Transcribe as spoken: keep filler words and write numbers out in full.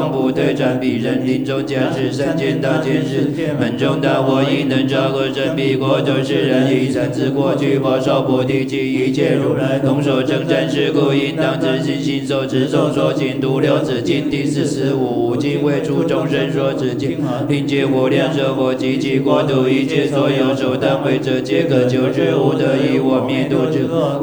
终不退转，彼人临终假使三千大千世门中大我亦能照合神彼国土世人以三自过去佛受菩提及一切如来同所证真实故应当自心信受持诵说经读六子经第四十五五经为诸众生说此经，令皆无量寿佛及其国土一切所有受当为者皆可求之无得以我灭度之。